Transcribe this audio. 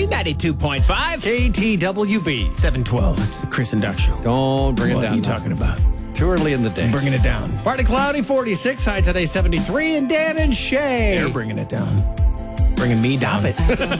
Country 92.5. KTWB. 712. It's the Chris and Doc Show. Don't bring it What down. are you talking about? Too early in the day. I'm bringing it down. Partly cloudy, 46. High today, 73. And Dan and Shay. They're bringing it down. Bringing me down. Stop it.